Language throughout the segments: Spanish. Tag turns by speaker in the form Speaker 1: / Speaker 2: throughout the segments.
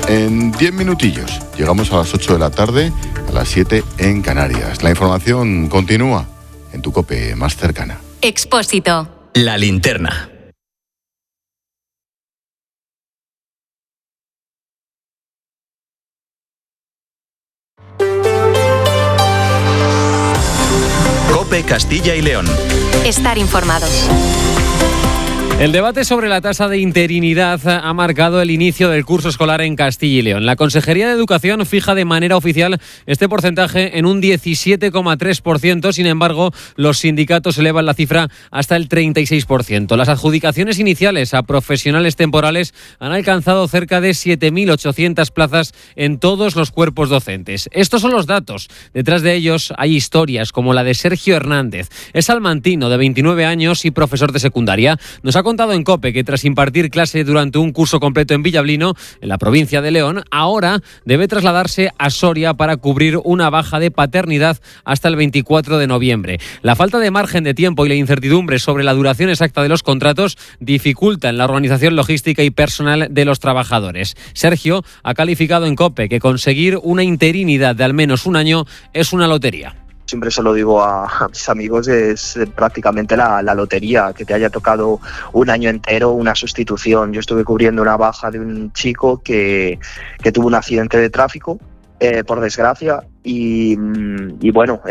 Speaker 1: En 10 minutillos llegamos a las 8 de la tarde, a las 7 en Canarias. La información continúa en tu COPE más cercana.
Speaker 2: Expósito.
Speaker 3: La linterna. COPE Castilla y León.
Speaker 2: Estar informados.
Speaker 4: El debate sobre la tasa de interinidad ha marcado el inicio del curso escolar en Castilla y León. La Consejería de Educación fija de manera oficial este porcentaje en un 17,3%. Sin embargo, los sindicatos elevan la cifra hasta el 36%. Las adjudicaciones iniciales a profesionales temporales han alcanzado cerca de 7.800 plazas en todos los cuerpos docentes. Estos son los datos. Detrás de ellos hay historias como la de Sergio Hernández. Es salmantino de 29 años y profesor de secundaria. Nos ha contado en COPE que tras impartir clase durante un curso completo en Villablino, en la provincia de León, ahora debe trasladarse a Soria para cubrir una baja de paternidad hasta el 24 de noviembre. La falta de margen de tiempo y la incertidumbre sobre la duración exacta de los contratos dificultan la organización logística y personal de los trabajadores. Sergio ha calificado en COPE que conseguir una interinidad de al menos un año es una lotería.
Speaker 5: Siempre se lo digo a mis amigos, es prácticamente la lotería, que te haya tocado un año entero una sustitución. Yo estuve cubriendo una baja de un chico que tuvo un accidente de tráfico, por desgracia, y bueno,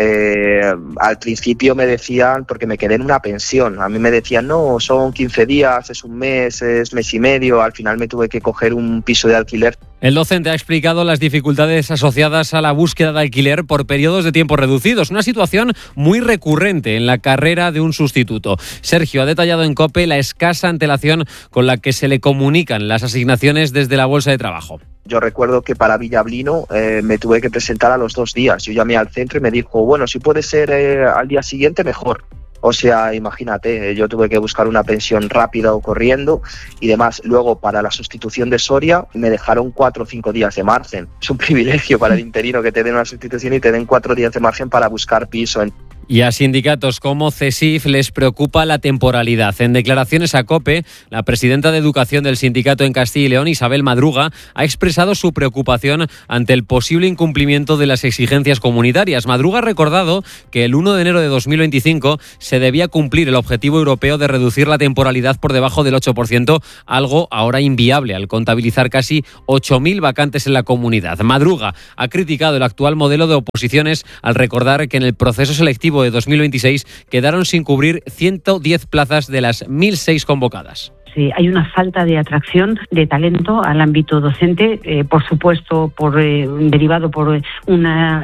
Speaker 5: al principio me decían, porque me quedé en una pensión, a mí me decían, no, son 15 días, es un mes, es mes y medio, al final me tuve que coger un piso de alquiler.
Speaker 4: El docente ha explicado las dificultades asociadas a la búsqueda de alquiler por periodos de tiempo reducidos, una situación muy recurrente en la carrera de un sustituto. Sergio ha detallado en COPE la escasa antelación con la que se le comunican las asignaciones desde la bolsa de trabajo.
Speaker 5: Yo recuerdo que para Villablino me tuve que presentar a los 2 días. Yo llamé al centro y me dijo, bueno, si puede ser al día siguiente, mejor. O sea, imagínate, yo tuve que buscar una pensión rápida o corriendo y demás. Luego, para la sustitución de Soria, me dejaron 4 o 5 días de margen. Es un privilegio para el interino que te den una sustitución y te den 4 días de margen para buscar piso.
Speaker 4: Y a sindicatos como CESIF les preocupa la temporalidad. En declaraciones a COPE, la presidenta de Educación del sindicato en Castilla y León, Isabel Madruga, ha expresado su preocupación ante el posible incumplimiento de las exigencias comunitarias. Madruga ha recordado que el 1 de enero de 2025 se debía cumplir el objetivo europeo de reducir la temporalidad por debajo del 8%, algo ahora inviable al contabilizar casi 8.000 vacantes en la comunidad. Madruga ha criticado el actual modelo de oposiciones al recordar que en el proceso selectivo de 2026 quedaron sin cubrir 110 plazas de las 1.006 convocadas.
Speaker 6: Sí, hay una falta de atracción de talento al ámbito docente, por supuesto, derivado por un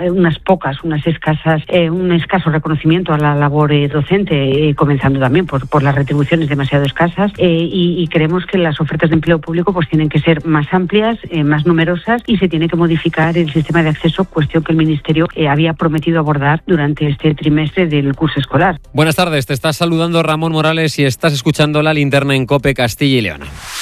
Speaker 6: escaso reconocimiento a la labor docente, comenzando también por las retribuciones demasiado escasas, y creemos que las ofertas de empleo público pues tienen que ser más amplias, más numerosas, y se tiene que modificar el sistema de acceso, cuestión que el Ministerio había prometido abordar durante este trimestre del curso escolar.
Speaker 4: Buenas tardes, te estás saludando Ramón Morales y estás escuchando La Linterna en COPE Castilla y León.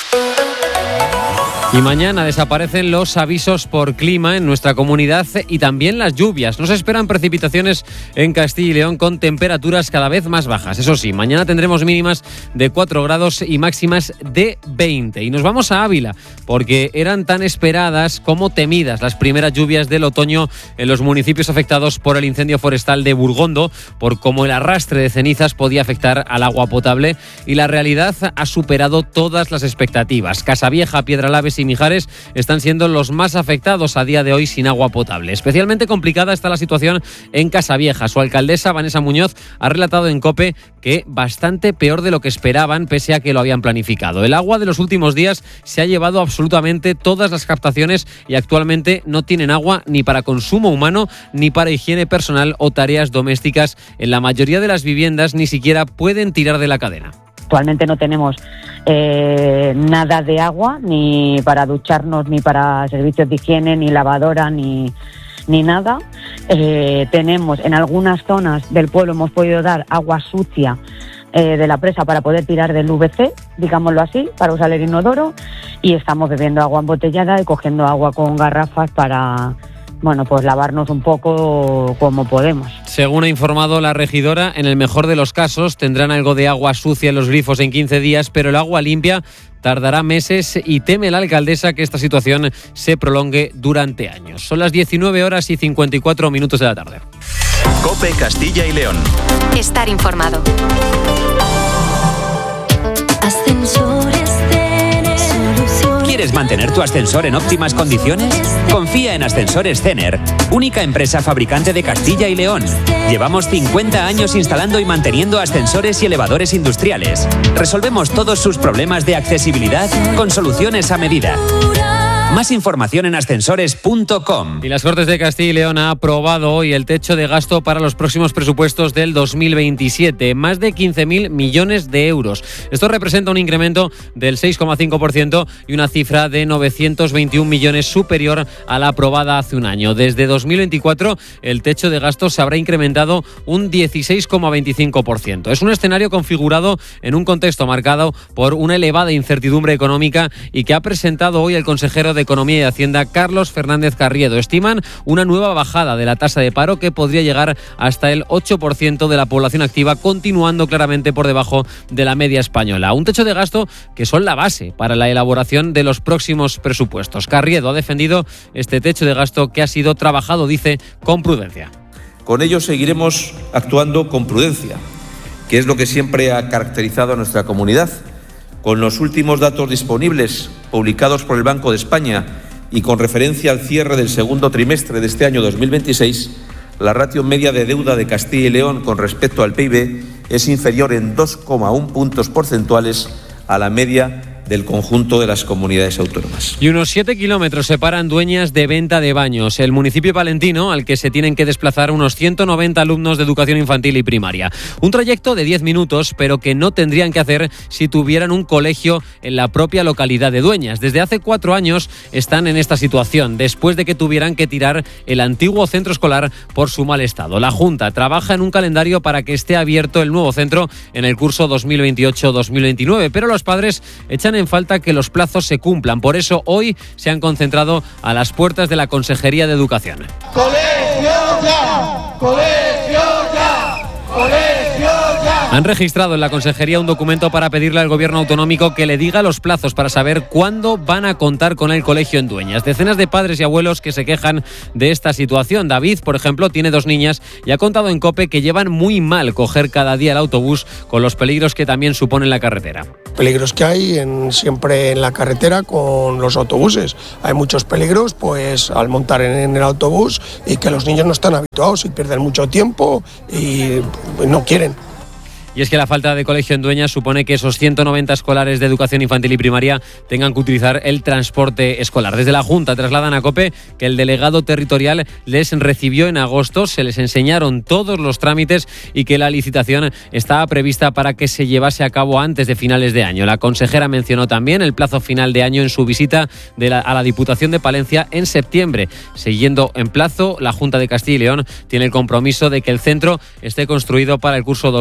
Speaker 4: Y mañana desaparecen los avisos por clima en nuestra comunidad y también las lluvias. Nos esperan precipitaciones en Castilla y León con temperaturas cada vez más bajas. Eso sí, mañana tendremos mínimas de 4 grados y máximas de 20. Y nos vamos a Ávila porque eran tan esperadas como temidas las primeras lluvias del otoño en los municipios afectados por el incendio forestal de Burgondo, por cómo el arrastre de cenizas podía afectar al agua potable, y la realidad ha superado todas las expectativas. Casavieja, Piedralaves y Mijares están siendo los más afectados a día de hoy sin agua potable. Especialmente complicada está la situación en Casavieja. Su alcaldesa, Vanessa Muñoz, ha relatado en COPE que bastante peor de lo que esperaban, pese a que lo habían planificado. El agua de los últimos días se ha llevado absolutamente todas las captaciones y actualmente no tienen agua ni para consumo humano ni para higiene personal o tareas domésticas. En la mayoría de las viviendas ni siquiera pueden tirar de la cadena.
Speaker 6: Actualmente no tenemos nada de agua, ni para ducharnos, ni para servicios de higiene, ni lavadora, ni nada. Tenemos en algunas zonas del pueblo, hemos podido dar agua sucia de la presa para poder tirar del VC, digámoslo así, para usar el inodoro, y estamos bebiendo agua embotellada y cogiendo agua con garrafas para, bueno, pues lavarnos un poco como podemos.
Speaker 4: Según ha informado la regidora, en el mejor de los casos tendrán algo de agua sucia en los grifos en 15 días, pero el agua limpia tardará meses y teme la alcaldesa que esta situación se prolongue durante años. Son las 19:54 de la tarde.
Speaker 3: COPE Castilla y León.
Speaker 2: Estar informado.
Speaker 7: ¿Quieres mantener tu ascensor en óptimas condiciones? Confía en Ascensores Cener, única empresa fabricante de Castilla y León. Llevamos 50 años instalando y manteniendo ascensores y elevadores industriales. Resolvemos todos sus problemas de accesibilidad con soluciones a medida. Más información en ascensores.com.
Speaker 4: Y las Cortes de Castilla y León ha aprobado hoy el techo de gasto para los próximos presupuestos del 2027, más de 15.000 millones de euros. Esto representa un incremento del 6,5% y una cifra de 921 millones superior a la aprobada hace un año. Desde 2024 el techo de gasto se habrá incrementado un 16,25%. Es un escenario configurado en un contexto marcado por una elevada incertidumbre económica y que ha presentado hoy el consejero de Economía y Hacienda, Carlos Fernández Carriedo. Estiman una nueva bajada de la tasa de paro que podría llegar hasta el 8% de la población activa, continuando claramente por debajo de la media española. Un techo de gasto que son la base para la elaboración de los próximos presupuestos. Carriedo ha defendido este techo de gasto que ha sido trabajado, dice, con prudencia.
Speaker 8: Con ello seguiremos actuando con prudencia, que es lo que siempre ha caracterizado a nuestra comunidad. Con los últimos datos disponibles, publicados por el Banco de España y con referencia al cierre del segundo trimestre de este año 2026, la ratio media de deuda de Castilla y León con respecto al PIB es inferior en 2,1 puntos porcentuales a la media del conjunto de las comunidades autónomas.
Speaker 4: Y unos 7 kilómetros separan Dueñas de Venta de Baños, el municipio palentino al que se tienen que desplazar unos 190 alumnos de educación infantil y primaria. Un trayecto de 10 minutos, pero que no tendrían que hacer si tuvieran un colegio en la propia localidad de Dueñas. Desde hace 4 años están en esta situación, después de que tuvieran que tirar el antiguo centro escolar por su mal estado. La Junta trabaja en un calendario para que esté abierto el nuevo centro en el curso 2028-2029, pero los padres echan en falta que los plazos se cumplan. Por eso hoy se han concentrado a las puertas de la Consejería de Educación.
Speaker 9: ¡Colegio ya! ¡Colegio ya! ¡Colegio ya!
Speaker 4: Han registrado en la Consejería un documento para pedirle al Gobierno autonómico que le diga los plazos para saber cuándo van a contar con el colegio en Dueñas. Decenas de padres y abuelos que se quejan de esta situación. David, por ejemplo, tiene 2 niñas y ha contado en COPE que llevan muy mal coger cada día el autobús con los peligros que también supone la carretera.
Speaker 10: Peligros que hay siempre en la carretera con los autobuses. Hay muchos peligros pues al montar en el autobús y que los niños no están habituados y pierden mucho tiempo y no quieren.
Speaker 4: Y es que la falta de colegio en Dueñas supone que esos 190 escolares de educación infantil y primaria tengan que utilizar el transporte escolar. Desde la Junta trasladan a COPE que el delegado territorial les recibió en agosto, se les enseñaron todos los trámites y que la licitación estaba prevista para que se llevase a cabo antes de finales de año. La consejera mencionó también el plazo final de año en su visita a la Diputación de Palencia en septiembre. Siguiendo en plazo, la Junta de Castilla y León tiene el compromiso de que el centro esté construido para el curso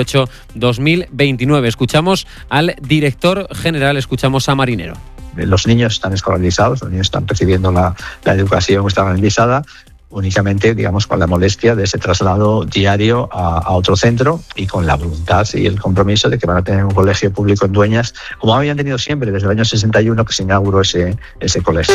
Speaker 4: 2028-2029. Escuchamos al director general, escuchamos a Marinero.
Speaker 11: Los niños están escolarizados, los niños están recibiendo la educación escolarizada, únicamente, digamos, con la molestia de ese traslado diario a otro centro y con la voluntad y el compromiso de que van a tener un colegio público en Dueñas, como habían tenido siempre desde el año 61 que se inauguró ese colegio.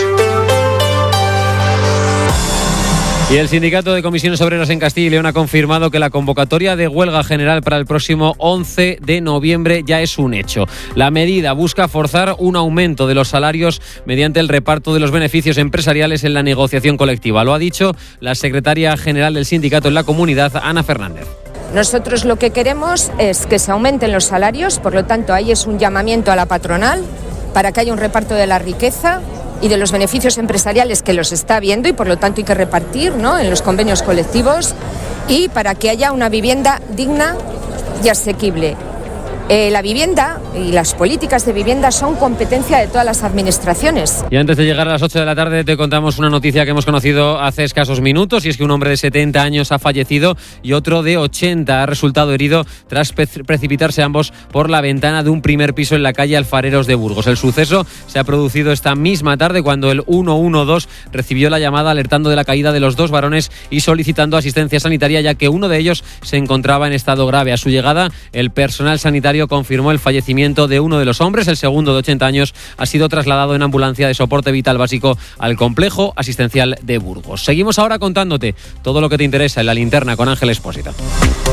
Speaker 4: Y el Sindicato de Comisiones Obreras en Castilla y León ha confirmado que la convocatoria de huelga general para el próximo 11 de noviembre ya es un hecho. La medida busca forzar un aumento de los salarios mediante el reparto de los beneficios empresariales en la negociación colectiva. Lo ha dicho la secretaria general del sindicato en la comunidad, Ana Fernández.
Speaker 12: Nosotros lo que queremos es que se aumenten los salarios, por lo tanto ahí es un llamamiento a la patronal para que haya un reparto de la riqueza y de los beneficios empresariales que los está viendo y por lo tanto hay que repartir, ¿no?, en los convenios colectivos, y para que haya una vivienda digna y asequible. La vivienda y las políticas de vivienda son competencia de todas las administraciones.
Speaker 4: Y antes de llegar a las 8 de la tarde te contamos una noticia que hemos conocido hace escasos minutos, y es que un hombre de 70 años ha fallecido y otro de 80 ha resultado herido tras precipitarse ambos por la ventana de un primer piso en la calle Alfareros de Burgos. El suceso se ha producido esta misma tarde cuando el 112 recibió la llamada alertando de la caída de los 2 varones y solicitando asistencia sanitaria, ya que uno de ellos se encontraba en estado grave. A su llegada, el personal sanitario sanitario confirmó el fallecimiento de uno de los hombres. El segundo, de 80 años, ha sido trasladado en ambulancia de soporte vital básico al complejo asistencial de Burgos. Seguimos ahora contándote todo lo que te interesa en La Linterna con Ángel Expósito.